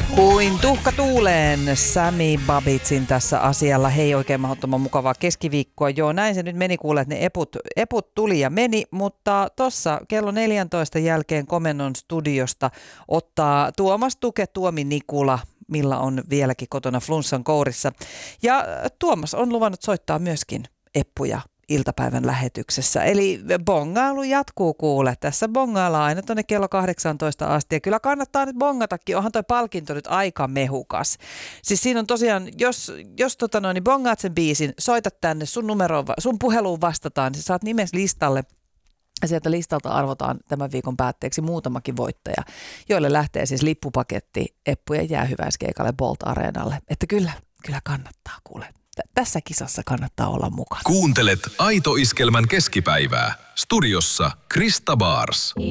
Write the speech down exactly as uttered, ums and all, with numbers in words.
Kuin tuhka tuuleen Sami Babitsin tässä asialla. Hei, oikein mahdottoman mukavaa keskiviikkoa. Joo, näin se nyt meni, kuule, että ne eput, eput tuli ja meni, mutta tuossa kello neljäntoista jälkeen Komennon studiosta ottaa Tuomas Tuke Tuomi Nikula, millä on vieläkin kotona flunssan kourissa. Ja Tuomas on luvannut soittaa myöskin eppuja iltapäivän lähetyksessä. Eli bongailu jatkuu, kuule. Tässä bongaillaan aina tuonne kello kahdeksantoista asti. Ja kyllä kannattaa nyt bongatakin. Onhan toi palkinto nyt aika mehukas. Siis siinä on tosiaan, jos, jos tota noin, niin bongaat sen biisin, soitat tänne, sun numeroon, sun puheluun vastataan, niin sä saat nimes listalle. Ja sieltä listalta arvotaan tämän viikon päätteeksi muutamakin voittaja, joille lähtee siis lippupaketti eppujen jäähyväiskeikalle Bolt Areenalle. Että kyllä, kyllä kannattaa, kuule. Tässä kisassa kannattaa olla mukana. Kuuntelet Aito Iskelmän keskipäivää. Studiossa Krista Baars.